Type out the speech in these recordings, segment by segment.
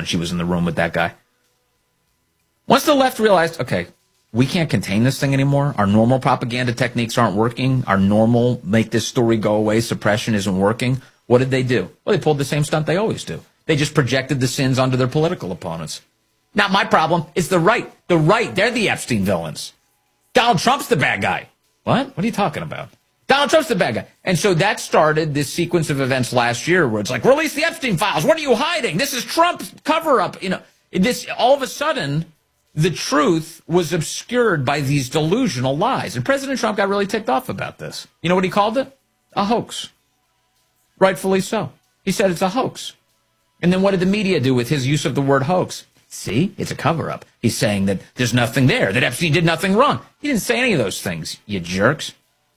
when she was in the room with that guy. Once the left realized, okay, we can't contain this thing anymore. Our normal propaganda techniques aren't working. Our normal make this story go away suppression isn't working. What did they do? Well, they pulled the same stunt they always do. They just projected the sins onto their political opponents. Not my problem. It's the right. The right, they're the Epstein villains. Donald Trump's the bad guy. What? What are you talking about? Donald Trump's the bad guy. And so that started this sequence of events last year where it's like, release the Epstein files. What are you hiding? This is Trump's cover-up. You know, this all of a sudden, the truth was obscured by these delusional lies. And President Trump got really ticked off about this. You know what he called it? A hoax. Rightfully so. He said it's a hoax. And then what did the media do with his use of the word hoax? See, it's a cover-up. He's saying that there's nothing there, that Epstein did nothing wrong. He didn't say any of those things, you jerks.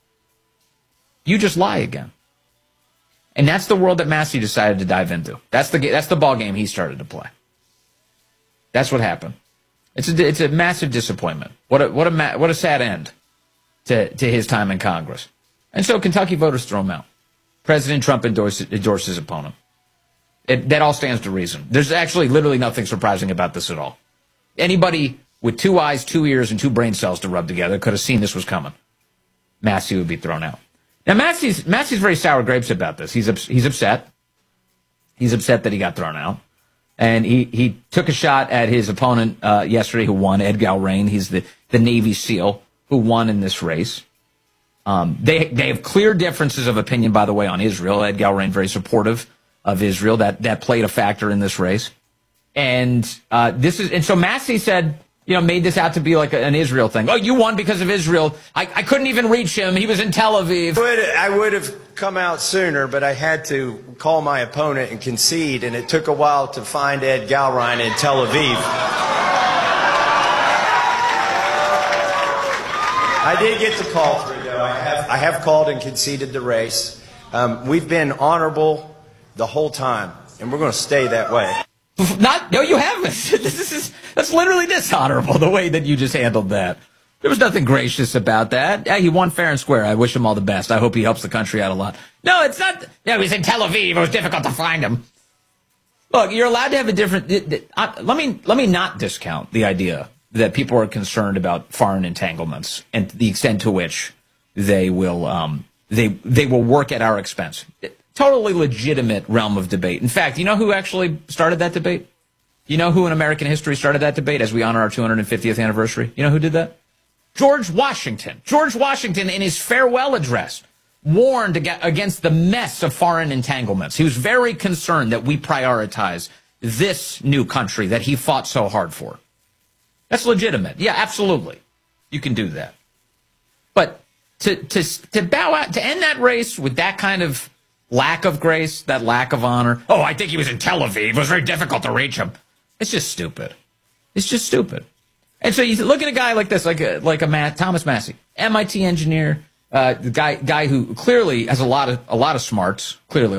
You just lie again. And that's the world that Massey decided to dive into. That's the ball game he started to play. That's what happened. It's a massive disappointment. What a sad end to his time in Congress. And so Kentucky voters throw him out. President Trump endorses his opponent. That all stands to reason. There's actually literally nothing surprising about this at all. Anybody with 2 eyes, 2 ears, and 2 brain cells to rub together could have seen this was coming. Massey would be thrown out. Now, Massey's very sour grapes about this. He's upset. He's upset that he got thrown out. And he took a shot at his opponent yesterday who won, Ed Galrain. He's the Navy SEAL who won in this race. They have clear differences of opinion, by the way, on Israel. Ed Galrain, very supportive of Israel. That played a factor in this race. And so Massey said, made this out to be like an Israel thing. Oh, you won because of Israel. I couldn't even reach him. He was in Tel Aviv. I would have come out sooner, but I had to call my opponent and concede, and it took a while to find Ed Galrain in Tel Aviv. I did get the call through, though. I have called and conceded the race. We've been honorable the whole time, and we're going to stay that way. No, you haven't. That's literally dishonorable, the way that you just handled that. There was nothing gracious about that. Yeah, he won fair and square. I wish him all the best. I hope he helps the country out a lot. No, it's not. Yeah, he's in Tel Aviv. It was difficult to find him. Look, you're allowed to have a different. Let me not discount the idea that people are concerned about foreign entanglements and the extent to which they will work at our expense. Totally legitimate realm of debate. In fact, you know who actually started that debate? You know who in American history started that debate as we honor our 250th anniversary? You know who did that? George Washington. George Washington, in his farewell address, warned against the mess of foreign entanglements. He was very concerned that we prioritize this new country that he fought so hard for. That's legitimate. Yeah, absolutely. You can do that. But to bow out, to end that race with that kind of lack of grace, that lack of honor. Oh, I think he was in Tel Aviv. It was very difficult to reach him. It's just stupid. It's just stupid. And so you look at a guy like this, like a Thomas Massey, MIT engineer, the guy who clearly has a lot of smarts,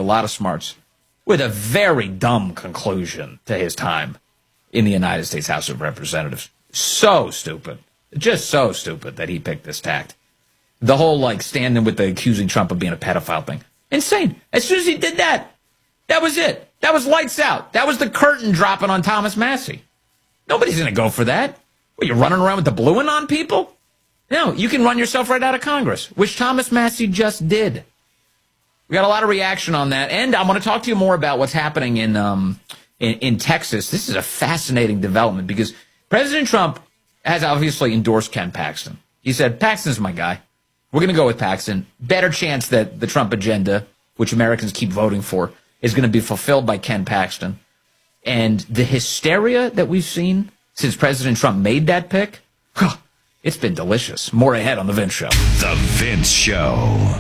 with a very dumb conclusion to his time in the United States House of Representatives. So stupid. Just so stupid that he picked this tact. The whole, standing with the accusing Trump of being a pedophile thing. Insane. As soon as he did that, that was it. That was lights out. That was the curtain dropping on Thomas Massey. Nobody's going to go for that. What, you're running around with the blue one on people? No, you can run yourself right out of Congress, which Thomas Massey just did. We got a lot of reaction on that. And I want to talk to you more about what's happening in Texas. This is a fascinating development because President Trump has obviously endorsed Ken Paxton. He said, Paxton's my guy. We're going to go with Paxton. Better chance that the Trump agenda, which Americans keep voting for, is going to be fulfilled by Ken Paxton. And the hysteria that we've seen since President Trump made that pick, it's been delicious. More ahead on The Vince Show. The Vince Show.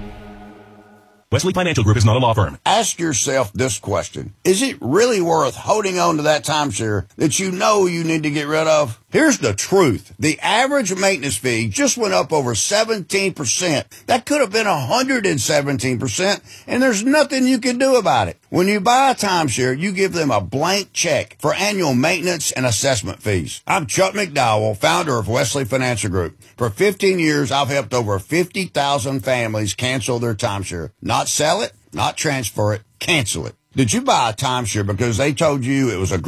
Wesley Financial Group is not a law firm. Ask yourself this question. Is it really worth holding on to that timeshare that you know you need to get rid of? Here's the truth. The average maintenance fee just went up over 17%. That could have been 117%, and there's nothing you can do about it. When you buy a timeshare, you give them a blank check for annual maintenance and assessment fees. I'm Chuck McDowell, founder of Wesley Financial Group. For 15 years, I've helped over 50,000 families cancel their timeshare. Not sell it, not transfer it, cancel it. Did you buy a timeshare because they told you it was a